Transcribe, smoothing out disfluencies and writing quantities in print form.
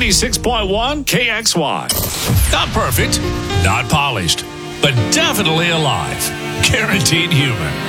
96.1 KXY. Not perfect, not polished, but definitely alive. Guaranteed human.